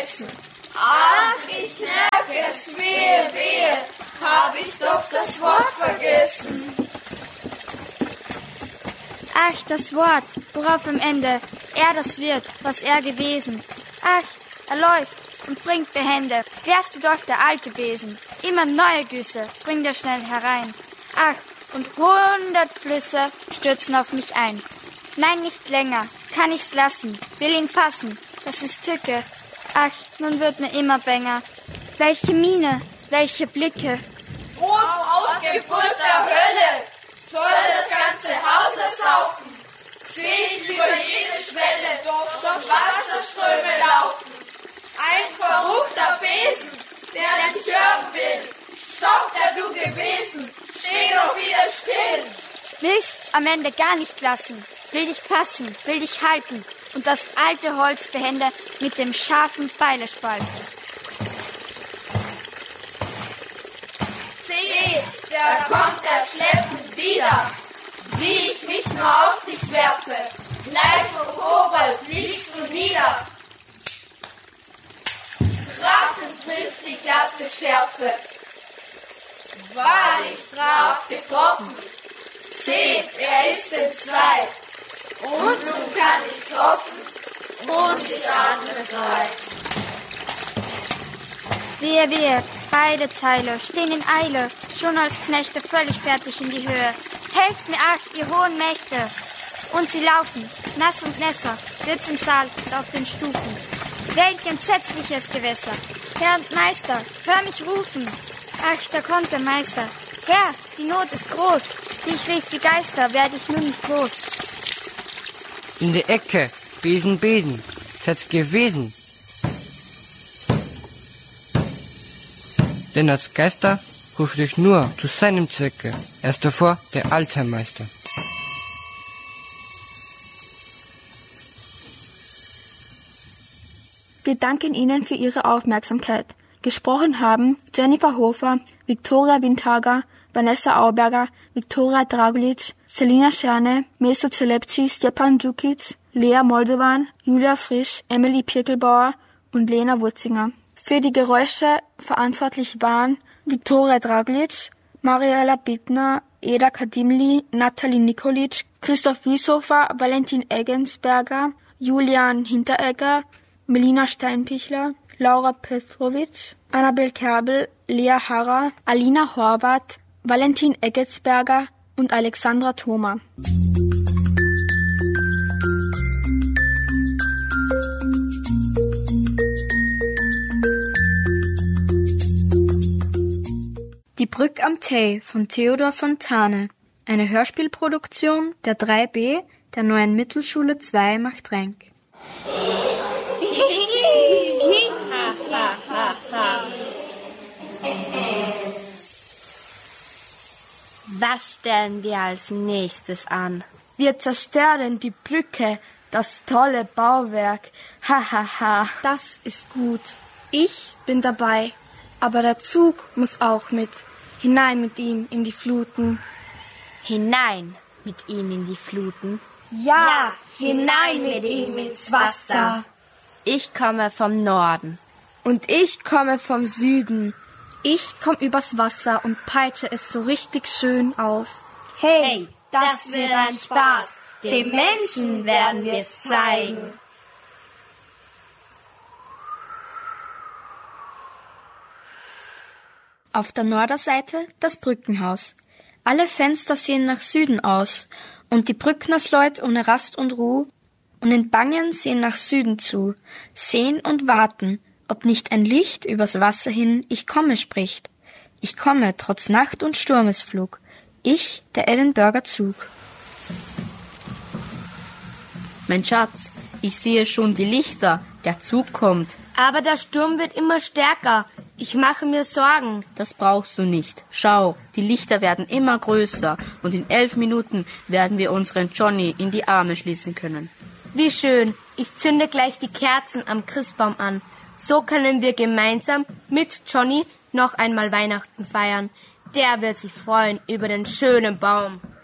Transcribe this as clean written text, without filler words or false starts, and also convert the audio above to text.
vergessen. Ach, ich merke es, wehe, hab ich doch das Wort vergessen. Ach, das Wort, worauf am Ende er das wird, was er gewesen. Ach, er läuft und bringt behende. Wärst du doch der alte Besen. Immer neue Güsse bringt er schnell herein. Ach, und 100 Flüsse stürzen auf mich ein. Nein, nicht länger, kann ich's lassen, will ihn fassen, das ist Tücke. Ach, nun wird mir immer bänger. Welche Miene, welche Blicke. Ausgeburt der Hölle, soll das ganze Haus ersaufen. Seh ich über jede Schwelle, doch Wasserströme laufen. Ein verruchter Besen, der dich hören will. Stopp, der du gewesen, steh doch wieder still. Willst's am Ende gar nicht lassen, will dich fassen, will dich halten und das alte Holz behende mit dem scharfen Pfeile spalten. Seh, da kommt er schleppend wieder, wie ich mich nur auf dich werfe. Gleich vom Kobold liegst du nieder. Drachen trifft die glatte Schärfe. Wahrlich straf getroffen. Seht, er ist entzwei. Und nun kann ich tropfen und ich atme frei. Wehe, beide Teile stehen in Eile, schon als Knechte völlig fertig in die Höhe. Helft mir acht, ihr hohen Mächte! Und sie laufen, nass und nässer, wird's im Saal und auf den Stufen. Welch entsetzliches Gewässer! Herr und Meister, hör mich rufen! Ach, da kommt der Meister. Herr, die Not ist groß, die ich rief die Geister, werd ich nun nicht los. In der Ecke, Besen, setz gewesen. Denn als Geister ruft dich nur zu seinem Zwecke, erst davor der Altherrmeister. Wir danken Ihnen für Ihre Aufmerksamkeit. Gesprochen haben Jennifer Hofer, Viktoria Windhager, Vanessa Auberger, Viktoria Dragulic, Selina Scherne, Meso Celepci, Stepan Djukic, Lea Moldovan, Julia Frisch, Emily Pirkelbauer und Lena Wurzinger. Für die Geräusche verantwortlich waren Viktoria Dragulic, Mariela Bittner, Eda Kadimli, Nathalie Nikolic, Christoph Wieshofer, Valentin Eggensberger, Julian Hinteregger, Melina Steinpichler, Laura Petrovic, Annabel Kerbel, Lea Harrer, Alina Horvath, Valentin Eggensberger und Alexandra Thoma. Die Brück am Tay von Theodor Fontane, eine Hörspielproduktion der 3B der Neuen Mittelschule 2 Machtrenk. Was stellen wir als nächstes an? Wir zerstören die Brücke, das tolle Bauwerk. Ha. Das ist gut. Ich bin dabei. Aber der Zug muss auch mit. Hinein mit ihm in die Fluten. Hinein mit ihm in die Fluten? Ja, hinein mit ihm ins Wasser. Ich komme vom Norden. Und ich komme vom Süden. Ich komme übers Wasser und peitsche es so richtig schön auf. Hey, das wird ein Spaß. Den Menschen werden wir es zeigen. Auf der Norderseite das Brückenhaus. Alle Fenster sehen nach Süden aus, und die Brücknersleut ohne Rast und Ruh und in Bangen sehen nach Süden zu, sehen und warten, ob nicht ein Licht übers Wasser hin Ich komme spricht. Ich komme trotz Nacht und Sturmesflug, ich, der Edinburgher Zug. Mein Schatz, ich sehe schon die Lichter, der Zug kommt. Aber der Sturm wird immer stärker. Ich mache mir Sorgen. Das brauchst du nicht. Schau, die Lichter werden immer größer und in 11 Minuten werden wir unseren Johnny in die Arme schließen können. Wie schön. Ich zünde gleich die Kerzen am Christbaum an. So können wir gemeinsam mit Johnny noch einmal Weihnachten feiern. Der wird sich freuen über den schönen Baum.